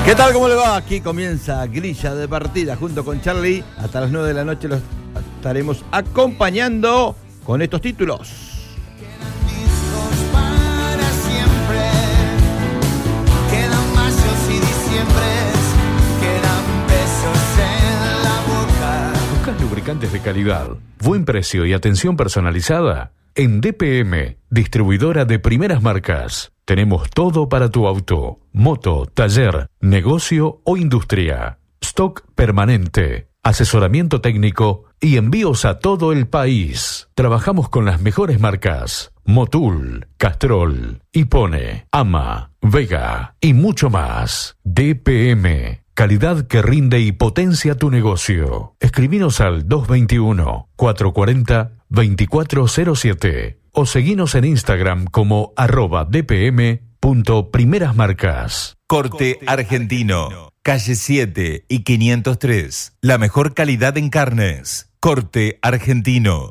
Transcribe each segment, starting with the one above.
¿Qué tal? ¿Cómo le va? Aquí comienza Grilla de Partida junto con Charlie. Hasta las 9 de la noche los estaremos acompañando con estos títulos. ¿Buscas lubricantes de calidad, buen precio y atención personalizada? En DPM, distribuidora de primeras marcas, tenemos todo para tu auto, moto, taller, negocio o industria. Stock permanente, asesoramiento técnico y envíos a todo el país. Trabajamos con las mejores marcas: Motul, Castrol, Hipone, Ama, Vega y mucho más. DPM. Calidad que rinde y potencia tu negocio. Escribinos al 221-440-2407 o seguinos en Instagram como @dpm.primerasmarcas. Corte Argentino, calle 7 y 503. La mejor calidad en carnes. Corte Argentino.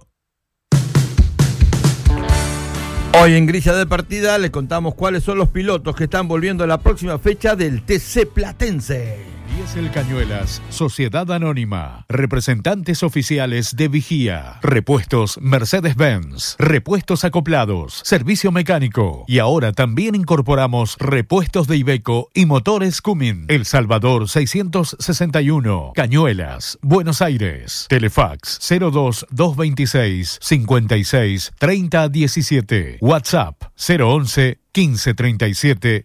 Hoy en Grilla de Partida le contamos cuáles son los pilotos que están volviendo a la próxima fecha del TC Platense. Diesel Cañuelas, Sociedad Anónima, representantes oficiales de Vigía, repuestos Mercedes-Benz, repuestos acoplados, servicio mecánico y ahora también incorporamos repuestos de Iveco y motores Cummins. El Salvador 661, Cañuelas, Buenos Aires. Telefax 02-226 56 30 17. WhatsApp 011 1537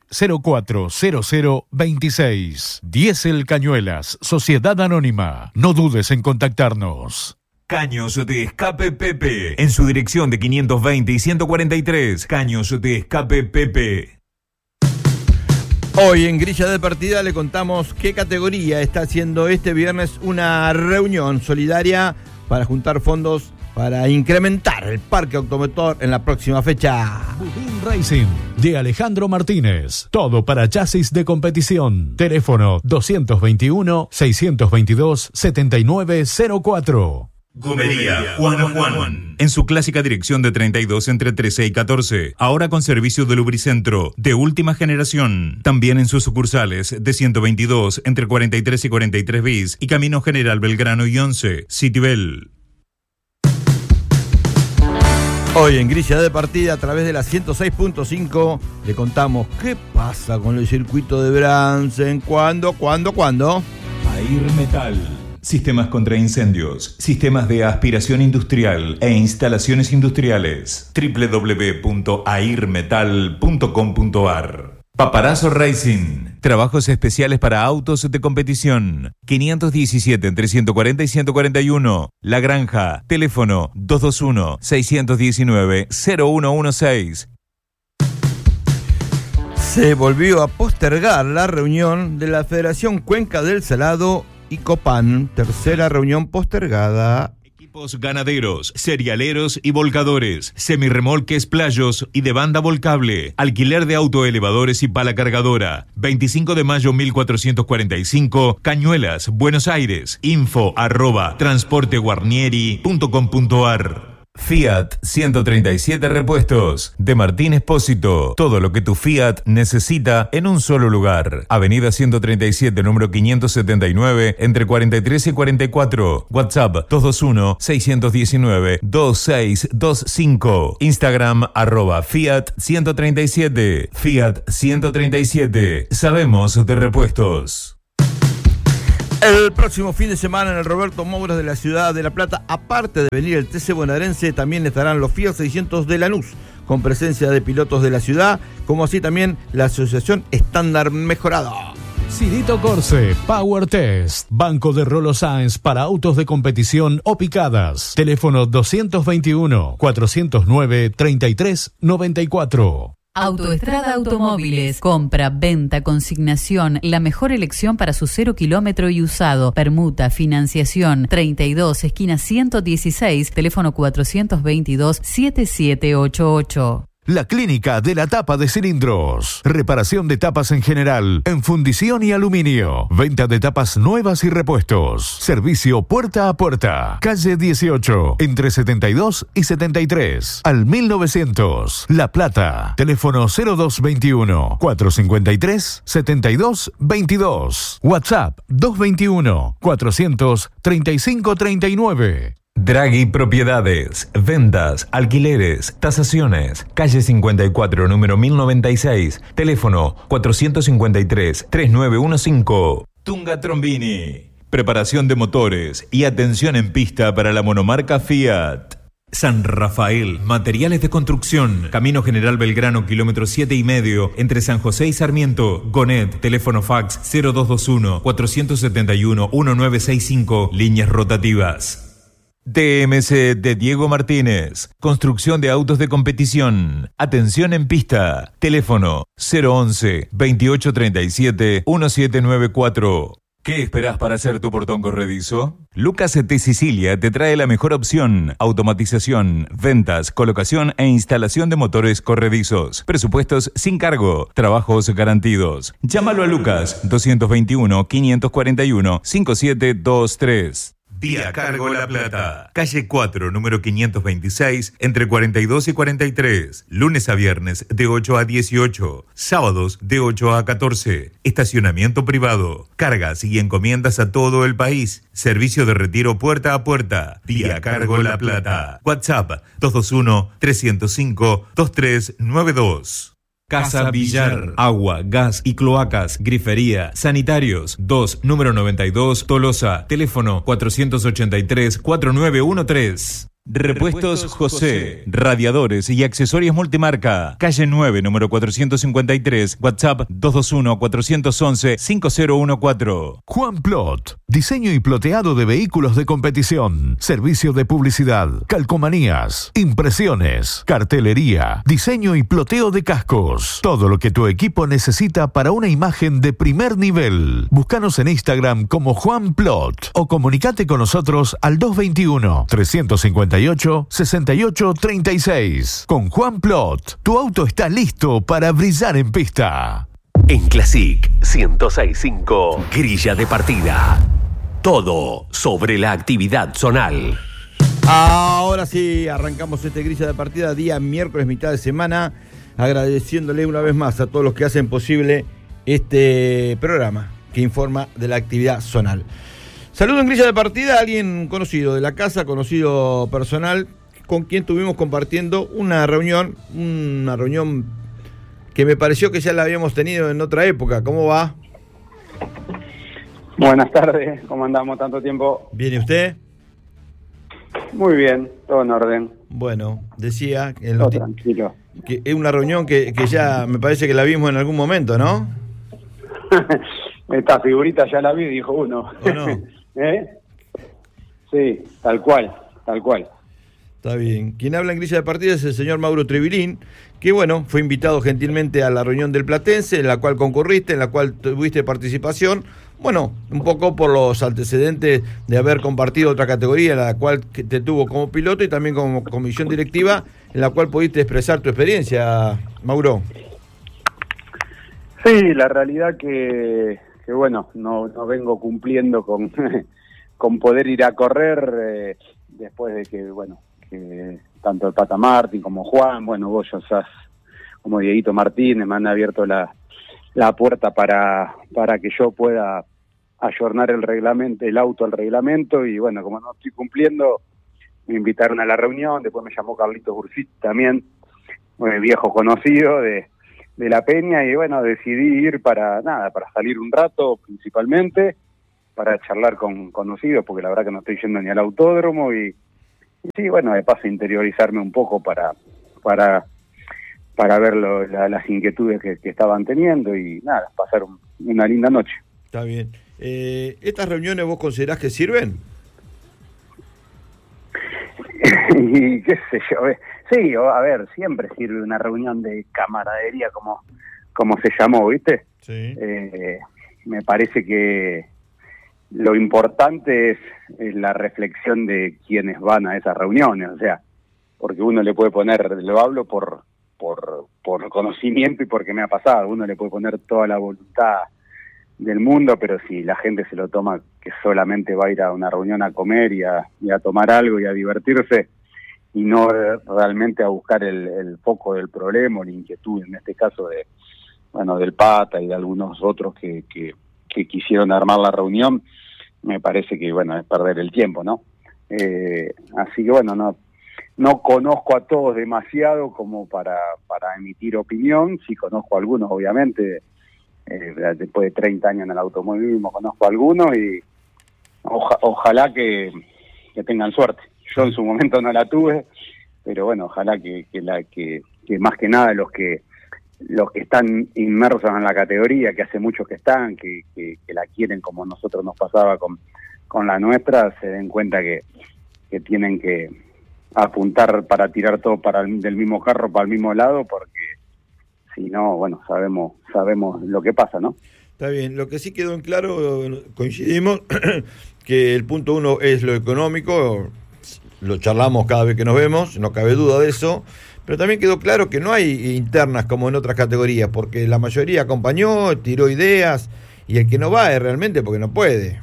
040026. Diesel Cañuelas, Sociedad Anónima. No dudes en contactarnos. Caños de Escape Pepe. En su dirección de 520 y 143. Caños de Escape Pepe. Hoy en Grilla de Partida le contamos qué categoría está haciendo este viernes una reunión solidaria para juntar fondos para incrementar el parque automotor en la próxima fecha. Budín Racing de Alejandro Martínez. Todo para chasis de competición. Teléfono 221-622-7904. Gomería Juan. En su clásica dirección de 32 entre 13 y 14. Ahora con servicio de lubricentro de última generación. También en sus sucursales de 122 entre 43 y 43 bis y Camino General Belgrano y 11. Citibel. Hoy en Grilla de Partida, a través de la 106.5, le contamos qué pasa con el circuito de Bransen. ¿Cuándo? Air Metal. Sistemas contra incendios, sistemas de aspiración industrial e instalaciones industriales. www.airmetal.com.ar. Paparazzo Racing. Trabajos especiales para autos de competición. 517 entre 140 y 141. La Granja. Teléfono 221-619-0116. Se volvió a postergar la reunión de la Federación Cuenca del Salado y Copán. Tercera reunión postergada. Equipos ganaderos, cerealeros y volcadores, semirremolques playos y de banda volcable, alquiler de autoelevadores y pala cargadora. 25 de mayo 1445, Cañuelas, Buenos Aires. info@transporteguarnieri.com.ar. Fiat 137 repuestos de Martín Espósito. Todo lo que tu Fiat necesita en un solo lugar. Avenida 137, número 579, entre 43 y 44. WhatsApp 221-619-2625. Instagram @Fiat 137. Fiat 137. Sabemos de repuestos. El próximo fin de semana en el Roberto Mouras de la ciudad de La Plata, aparte de venir el TC bonaerense, también estarán los Fiat 600 de Lanús, con presencia de pilotos de la ciudad, como así también la asociación Estándar Mejorado. Cirito Corse, Power Test, Banco de Rolo Sáenz para autos de competición o picadas. Teléfono 221-409-3394. Autoestrada Automóviles. Compra, venta, consignación. La mejor elección para su 0 kilómetro y usado. Permuta, financiación. 32, esquina 116. Teléfono 422-7788. La Clínica de la Tapa de Cilindros. Reparación de tapas en general, en fundición y aluminio. Venta de tapas nuevas y repuestos. Servicio puerta a puerta. Calle 18, entre 72 y 73. Al 1900. La Plata. Teléfono 0221 453 7222. WhatsApp 221 435 39. Draghi Propiedades, ventas, alquileres, tasaciones, calle 54, número 1096, teléfono 453-3915. Tunga Trombini, preparación de motores y atención en pista para la monomarca Fiat. San Rafael, materiales de construcción, Camino General Belgrano, kilómetro 7,5, entre San José y Sarmiento. Gonet, teléfono fax 0221-471-1965, líneas rotativas. TMC de Diego Martínez, construcción de autos de competición, atención en pista, teléfono 011-2837-1794. ¿Qué esperás para hacer tu portón corredizo? Lucas T. Sicilia te trae la mejor opción: automatización, ventas, colocación e instalación de motores corredizos. Presupuestos sin cargo, trabajos garantidos. Llámalo a Lucas 221-541-5723. Vía Cargo La Plata, calle 4, número 526, entre 42 y 43. Lunes a viernes de 8 a 18. Sábados de 8 a 14. Estacionamiento privado. Cargas y encomiendas a todo el país. Servicio de retiro puerta a puerta. Vía Cargo La Plata. WhatsApp 221-305-2392. Casa Villar, agua, gas y cloacas, grifería, sanitarios, 2, número 92, Tolosa, teléfono 483-4913. Repuestos José, radiadores y accesorios multimarca, calle 9, número 453, WhatsApp 221-411-5014. Juan Plot, diseño y ploteado de vehículos de competición, servicio de publicidad, calcomanías, impresiones, cartelería, diseño y ploteo de cascos. Todo lo que tu equipo necesita para una imagen de primer nivel. Búscanos en Instagram como Juan Plot o comunicate con nosotros al 221-358-6836. Con Juan Plot, tu auto está listo para brillar en pista. En Classic 106.5, grilla de partida. Todo sobre la actividad zonal. Ahora sí, arrancamos este grilla de partida, día miércoles, mitad de semana, agradeciéndole una vez más a todos los que hacen posible este programa que informa de la actividad zonal. Saludo en grilla de partida a alguien conocido de la casa, conocido personal, con quien estuvimos compartiendo una reunión que me pareció que ya la habíamos tenido en otra época. ¿Cómo va? Buenas tardes, ¿cómo andamos tanto tiempo? ¿Viene usted? Muy bien, todo en orden. Bueno, decía todo tranquilo. Que es una reunión que ya me parece que la vimos en algún momento, ¿no? Esta figurita ya la vi, dijo uno. ¿O no? Sí, tal cual. Está bien. Quien habla en grilla de partida es el señor Mauro Trevilín, que bueno, fue invitado gentilmente a la reunión del Platense, en la cual concurriste, en la cual tuviste participación. Bueno, un poco por los antecedentes de haber compartido otra categoría, en la cual te tuvo como piloto y también como comisión directiva, en la cual pudiste expresar tu experiencia, Mauro. Sí, la realidad que bueno, no vengo cumpliendo con con poder ir a correr después de que, bueno, que tanto el Pata Martín como Juan, bueno, vos ya sabes, como Dieguito Martínez, me han abierto la puerta para que yo pueda ayornar el auto al reglamento, y bueno, como no estoy cumpliendo, me invitaron a la reunión. Después me llamó Carlitos Ursit también, viejo conocido de la Peña, y bueno, decidí ir para salir un rato, principalmente para charlar con conocidos, porque la verdad que no estoy yendo ni al autódromo, y sí, bueno, de paso interiorizarme un poco para ver las inquietudes que estaban teniendo, y nada, pasar una linda noche. Está bien. ¿Estas reuniones vos considerás que sirven? Y qué sé yo, sí, a ver, siempre sirve una reunión de camaradería, como se llamó, ¿viste? Sí. Me parece que lo importante es la reflexión de quienes van a esas reuniones, o sea, porque uno le puede poner, lo hablo por por conocimiento y porque me ha pasado. Uno le puede poner toda la voluntad del mundo, pero si la gente se lo toma que solamente va a ir a una reunión a comer y a tomar algo y a divertirse, y no realmente a buscar el foco del problema o la inquietud, en este caso del Pata y de algunos otros que quisieron armar la reunión, me parece que es perder el tiempo, ¿no? Así que no conozco a todos demasiado como para emitir opinión. Sí conozco a algunos, obviamente, después de 30 años en el automovilismo conozco a algunos y ojalá que tengan suerte. Yo en su momento no la tuve, pero ojalá que más que nada los que están inmersos en la categoría, que hace mucho que están, que la quieren como nosotros nos pasaba con la nuestra, se den cuenta que tienen que apuntar para tirar todo del mismo carro para el mismo lado, porque si no, sabemos lo que pasa, ¿no? Está bien, lo que sí quedó en claro, coincidimos, que el punto uno es lo económico, lo charlamos cada vez que nos vemos, no cabe duda de eso, pero también quedó claro que no hay internas como en otras categorías, porque la mayoría acompañó, tiró ideas, y el que no va es realmente porque no puede.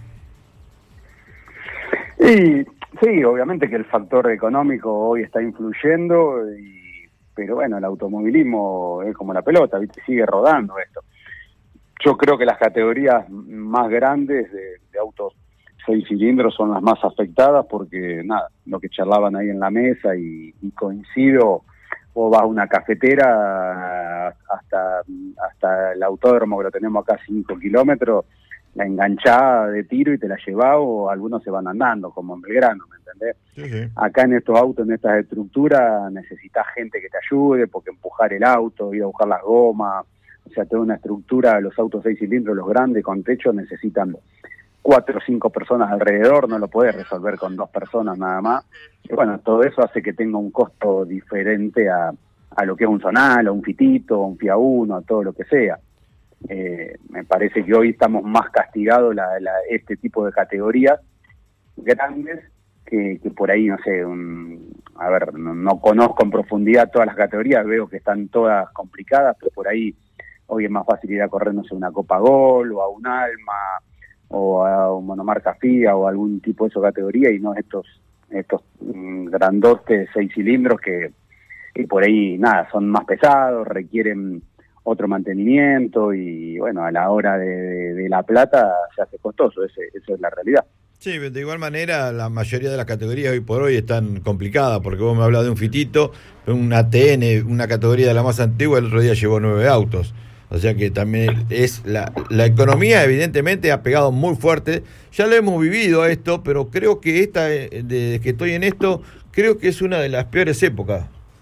Y sí, obviamente que el factor económico hoy está influyendo, pero el automovilismo es como la pelota, ¿viste? Sigue rodando esto. Yo creo que las categorías más grandes de autos 6 cilindros son las más afectadas porque, lo que charlaban ahí en la mesa y coincido, vos vas a una cafetera hasta el autódromo que lo tenemos acá a 5 kilómetros, la enganchada de tiro y te la llevás, o algunos se van andando, como en Belgrano, ¿me entendés? Sí. Acá en estos autos, en estas estructuras, necesitas gente que te ayude, porque empujar el auto, ir a buscar las gomas, o sea, toda una estructura, los autos 6 cilindros, los grandes, con techo, necesitan 4 o 5 personas alrededor, no lo podés resolver con 2 personas nada más. Y todo eso hace que tenga un costo diferente a lo que es un Zonal, o un Fitito, o un Fia Uno, a todo lo que sea. Me parece que hoy estamos más castigados este tipo de categorías grandes que por ahí, no sé, no conozco en profundidad todas las categorías, veo que están todas complicadas, pero por ahí hoy es más fácil ir a correr, no sé, una Copa Gol, o a un Alma, o a un monomarca FIA, o algún tipo de esa categoría, y no estos grandotes 6 cilindros que por ahí, son más pesados, requieren otro mantenimiento, y a la hora de la plata se hace costoso, esa es la realidad. Sí, de igual manera la mayoría de las categorías hoy por hoy están complicadas, porque vos me hablas de un Fitito, un ATN, una categoría de la más antigua, el otro día llevó 9 autos, o sea que también es la economía evidentemente ha pegado muy fuerte, ya lo hemos vivido esto, pero creo que desde que estoy en esto, creo que es una de las peores épocas.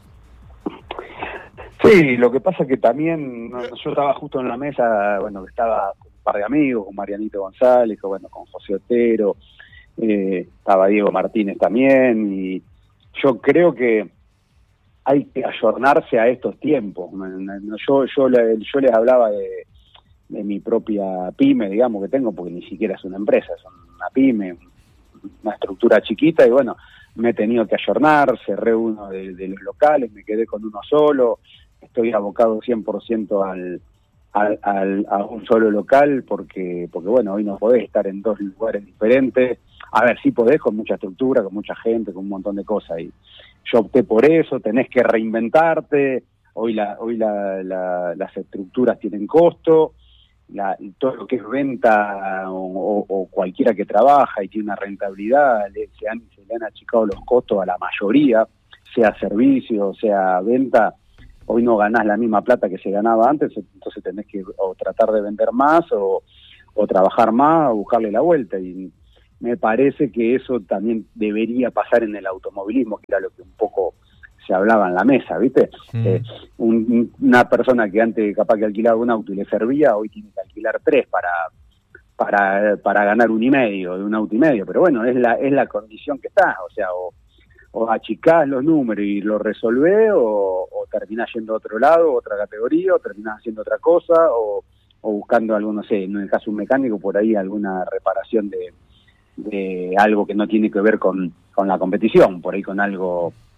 Sí, lo que pasa es que también, yo estaba justo en la mesa, que estaba con un par de amigos, con Marianito González, con José Otero, estaba Diego Martínez también, y yo creo que hay que ayornarse a estos tiempos. Yo les hablaba de mi propia pyme, digamos, que tengo, porque ni siquiera es una empresa, es una pyme, una estructura chiquita, y me he tenido que ayornar, cerré uno de los locales, me quedé con uno solo, estoy abocado 100% a un solo local, porque hoy no podés estar en 2 lugares diferentes. A ver, sí podés, con mucha estructura, con mucha gente, con un montón de cosas, y yo opté por eso. Tenés que reinventarte, hoy las estructuras tienen costo, todo lo que es venta o cualquiera que trabaja y tiene una rentabilidad, se le han achicado los costos a la mayoría, sea servicio, sea venta. Hoy no ganás la misma plata que se ganaba antes, entonces tenés que o tratar de vender más o trabajar más o buscarle la vuelta, y me parece que eso también debería pasar en el automovilismo, que era lo que un poco se hablaba en la mesa, ¿viste? Una persona que antes capaz que alquilaba un auto y le servía, hoy tiene que alquilar 3 para ganar 1,5 de un auto y medio, pero es la condición que está, o sea, o achicás los números y lo resolvés, o terminás yendo a otro lado, otra categoría, o terminás haciendo otra cosa, o buscando algo, no sé, en el caso de un mecánico, por ahí alguna reparación de algo que no tiene que ver con la competición, por ahí con algo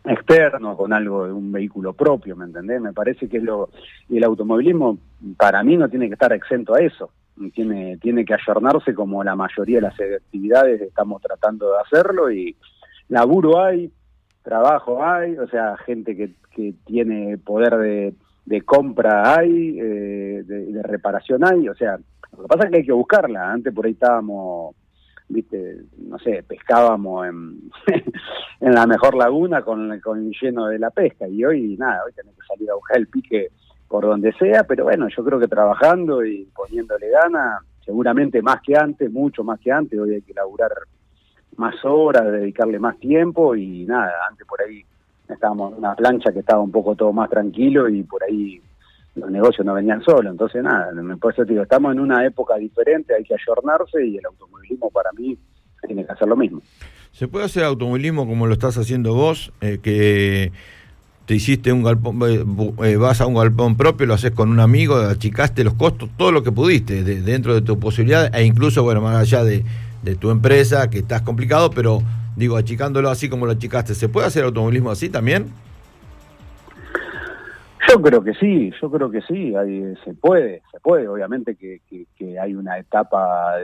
externo, con algo de un vehículo propio, ¿me entendés? Me parece que el automovilismo para mí no tiene que estar exento a eso, tiene que ayornarse como la mayoría de las actividades estamos tratando de hacerlo, y laburo hay, trabajo hay, o sea, gente que tiene poder de compra hay, de reparación hay, o sea, lo que pasa es que hay que buscarla. Antes por ahí estábamos, viste, no sé, pescábamos en en la mejor laguna con lleno de la pesca, y hoy nada, hoy tenés que salir a buscar el pique por donde sea, pero bueno, yo creo que trabajando y poniéndole ganas, seguramente más que antes, mucho más que antes, hoy hay que laburar más horas, dedicarle más tiempo, y nada, antes por ahí estábamos en una plancha que estaba un poco todo más tranquilo y por ahí los negocios no venían solos, entonces nada, por eso te digo, estamos en una época diferente, hay que ayornarse, y el automovilismo para mí tiene que hacer lo mismo. ¿Se puede hacer automovilismo como lo estás haciendo vos, que te hiciste un galpón, vas a un galpón propio, lo haces con un amigo, achicaste los costos, todo lo que pudiste, dentro de tu posibilidad, e incluso, bueno, más allá de tu empresa, que estás complicado, pero digo, achicándolo así como lo achicaste, ¿se puede hacer automovilismo así también? Yo creo que sí, se puede, obviamente que hay una etapa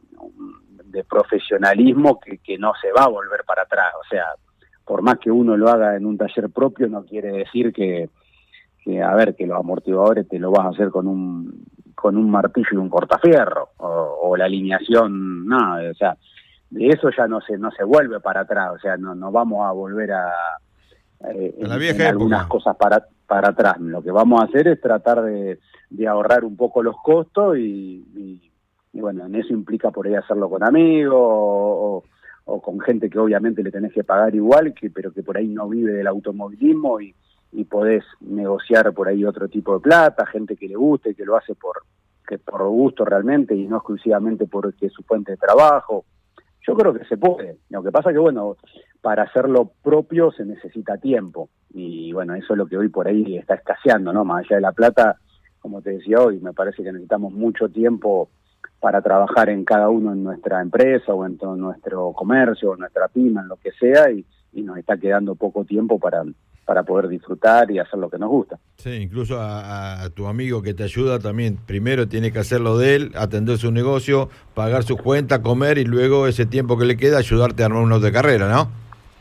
de profesionalismo que no se va a volver para atrás, o sea, por más que uno lo haga en un taller propio, no quiere decir que los amortiguadores te lo vas a hacer con un martillo y un cortafierro, o la alineación, no, o sea, de eso ya no se vuelve para atrás, o sea, no vamos a volver a la vieja en algunas cosas para atrás. Lo que vamos a hacer es tratar de ahorrar un poco los costos, y bueno, en eso implica por ahí hacerlo con amigos o con gente que obviamente le tenés que pagar igual, pero que por ahí no vive del automovilismo, y podés negociar por ahí otro tipo de plata, gente que le guste, que lo hace por gusto realmente y no exclusivamente porque es su fuente de trabajo. Yo creo que se puede. Lo que pasa que, bueno, para hacerlo propio se necesita tiempo, y bueno, eso es lo que hoy por ahí está escaseando, ¿no? Más allá de la plata, como te decía hoy, me parece que necesitamos mucho tiempo para trabajar en cada uno en nuestra empresa o en todo nuestro comercio o nuestra pyme, en lo que sea, y nos está quedando poco tiempo para poder disfrutar y hacer lo que nos gusta. Sí, incluso a tu amigo que te ayuda también, primero tiene que hacerlo de él, atender su negocio, pagar sus cuentas, comer, y luego ese tiempo que le queda ayudarte a armar unos de carrera, ¿no?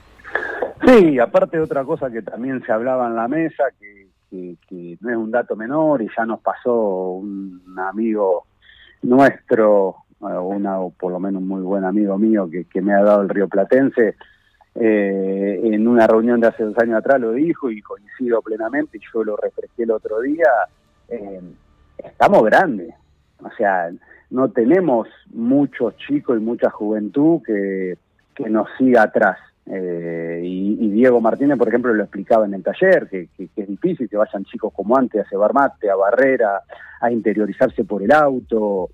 Sí, aparte de otra cosa que también se hablaba en la mesa, que no es un dato menor, y ya nos pasó un amigo nuestro, o por lo menos un muy buen amigo mío que me ha dado el rioplatense, en una reunión de hace 2 años atrás lo dijo, y coincido plenamente, y yo lo refresqué el otro día, estamos grandes, o sea, no tenemos muchos chicos y mucha juventud que nos siga atrás. Y Diego Martínez, por ejemplo, lo explicaba en el taller, que es difícil que vayan chicos como antes a cebar mate, a barrera, a interiorizarse por el auto.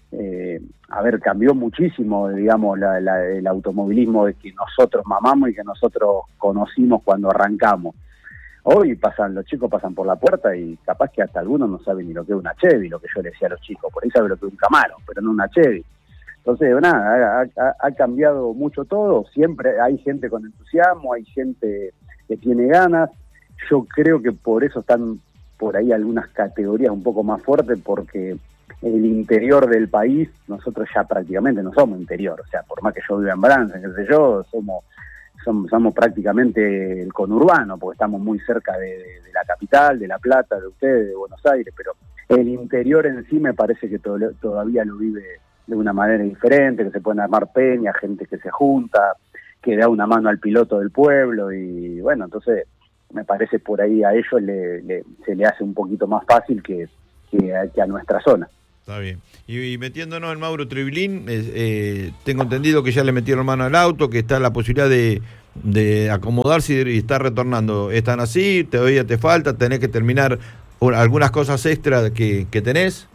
A ver, cambió muchísimo, digamos, el automovilismo de que nosotros mamamos y que nosotros conocimos cuando arrancamos. Hoy los chicos pasan por la puerta y capaz que hasta algunos no saben ni lo que es una Chevy, lo que yo le decía a los chicos, por ahí saben lo que es un Camaro, pero no una Chevy. Entonces, nada, ha cambiado mucho todo, siempre hay gente con entusiasmo, hay gente que tiene ganas. Yo creo que por eso están por ahí algunas categorías un poco más fuertes, porque el interior del país, nosotros ya prácticamente no somos interior, o sea, por más que yo viva en Bransen, qué sé yo, somos prácticamente el conurbano, porque estamos muy cerca de la capital, de La Plata, de ustedes, de Buenos Aires, pero el interior en sí me parece que todavía lo vive de una manera diferente, que se pueden armar peñas, gente que se junta, que da una mano al piloto del pueblo, y bueno, entonces me parece por ahí a ellos se le hace un poquito más fácil que a nuestra zona. Está bien. Y metiéndonos en Mauro Tribilín, tengo entendido que ya le metieron mano al auto, que está la posibilidad de acomodarse y estar retornando. ¿Están así? ¿Todavía te falta? ¿Tenés que terminar algunas cosas extra que tenés?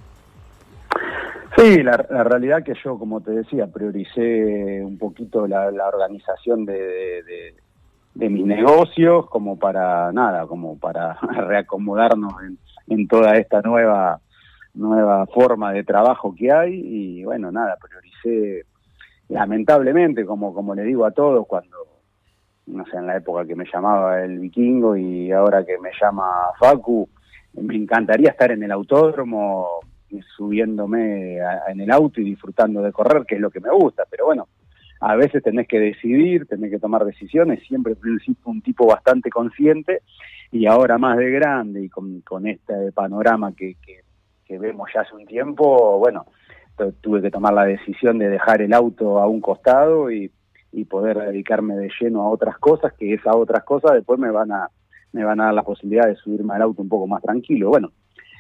Sí, la realidad que yo, como te decía, prioricé un poquito la organización de mis negocios como para reacomodarnos en toda esta nueva forma de trabajo que hay, y bueno, nada, prioricé lamentablemente, como le digo a todos, cuando no sé, en la época que me llamaba el Vikingo y ahora que me llama Facu, me encantaría estar en el autódromo, subiéndome en el auto y disfrutando de correr, que es lo que me gusta, pero bueno, a veces tenés que decidir, tenés que tomar decisiones, siempre fui un tipo bastante consciente, y ahora más de grande y con este panorama que vemos ya hace un tiempo, bueno, tuve que tomar la decisión de dejar el auto a un costado y poder dedicarme de lleno a otras cosas, que esas otras cosas después me van a dar la posibilidad de subirme al auto un poco más tranquilo. Bueno,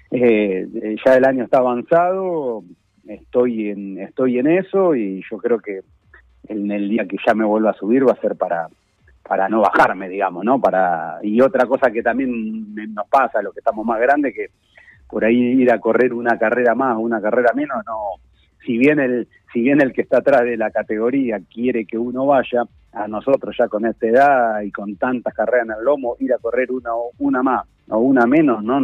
ya el año está avanzado, estoy en eso, y yo creo que en el día que ya me vuelva a subir va a ser para no bajarme, digamos, ¿no? Y otra cosa que también nos pasa a los que estamos más grandes, que por ahí ir a correr una carrera más, una carrera menos, no. Si bien el que está atrás de la categoría quiere que uno vaya, a nosotros ya con esta edad y con tantas carreras en el lomo, ir a correr una más o una menos no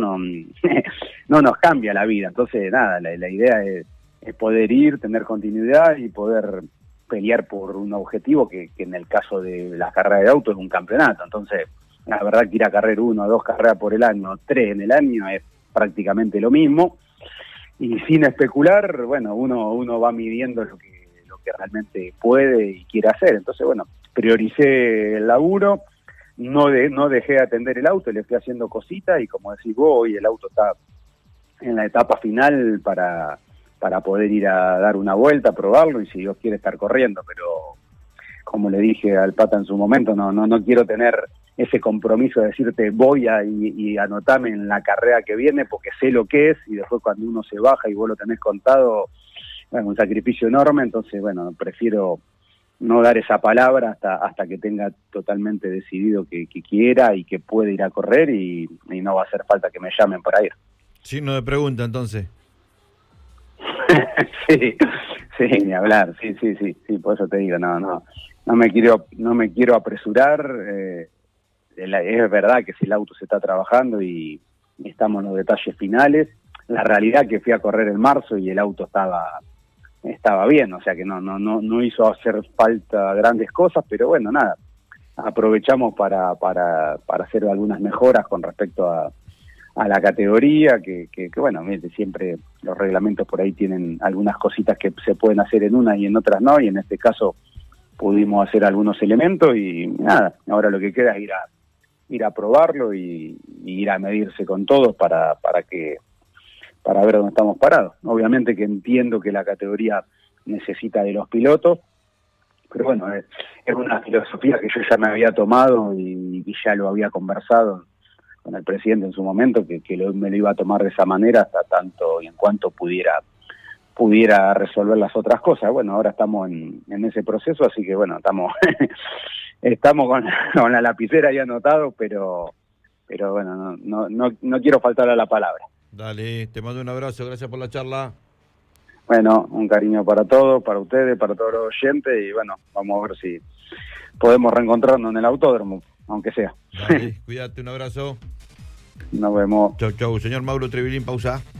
nos cambia la vida. Entonces, nada, la idea es poder ir, tener continuidad y poder pelear por un objetivo que en el caso de las carreras de auto es un campeonato. Entonces, la verdad que ir a correr 1 o 2 carreras por el año, 3 en el año, es prácticamente lo mismo. Y sin especular, bueno, uno va midiendo lo que realmente puede y quiere hacer. Entonces, bueno, prioricé el laburo, no dejé de atender el auto, le fui haciendo cositas, y como decís vos, hoy el auto está en la etapa final para poder ir a dar una vuelta, probarlo, y si Dios quiere estar corriendo. Pero como le dije al Pata en su momento, no quiero tener ese compromiso de decirte voy y anotame en la carrera que viene, porque sé lo que es, y después cuando uno se baja y vos lo tenés contado, bueno, un sacrificio enorme. Entonces, bueno, prefiero no dar esa palabra hasta que tenga totalmente decidido que quiera y que puede ir a correr, y no va a hacer falta que me llamen para ir. Signo de pregunta, entonces. Sí, ni hablar, sí, por eso te digo, no me quiero apresurar. Es verdad que si el auto se está trabajando y estamos en los detalles finales, la realidad es que fui a correr en marzo y el auto estaba bien, o sea que no hizo hacer falta grandes cosas, pero bueno, nada, aprovechamos para hacer algunas mejoras con respecto a la categoría, que bueno, siempre los reglamentos por ahí tienen algunas cositas que se pueden hacer en unas y en otras no, y en este caso pudimos hacer algunos elementos, y nada, ahora lo que queda es ir a probarlo y ir a medirse con todos para ver dónde estamos parados. Obviamente que entiendo que la categoría necesita de los pilotos, pero bueno, es una filosofía que yo ya me había tomado y ya lo había conversado con el presidente en su momento, que me lo iba a tomar de esa manera hasta tanto y en cuanto pudiera resolver las otras cosas. Bueno, ahora estamos en ese proceso, así que bueno, estamos con la lapicera ya anotado, pero bueno, no quiero faltar a la palabra. Dale, te mando un abrazo, gracias por la charla. Bueno, un cariño para todos, para ustedes, para todos los oyentes, y bueno, vamos a ver si podemos reencontrarnos en el autódromo, aunque sea. Dale, cuídate, un abrazo. Nos vemos. Chau. Señor Mauro Trevilín, pausa.